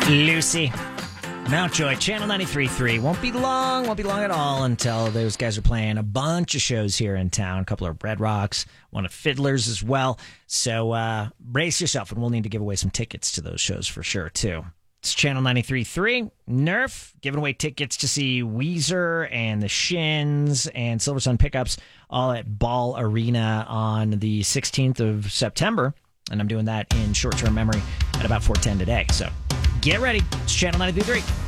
Lucy. Mountjoy, Channel 93.3. Won't be long at all until those guys are playing a bunch of shows here in town. A couple of Red Rocks, one of Fiddlers as well. So brace yourself, and we'll need to give away some tickets to those shows for sure, too. It's Channel 93.3. Nerf giving away tickets to see Weezer and the Shins and Silver Sun Pickups all at Ball Arena on the 16th of September. And I'm doing that in short-term memory at about 4:10 today. So get ready. It's Channel 93.3.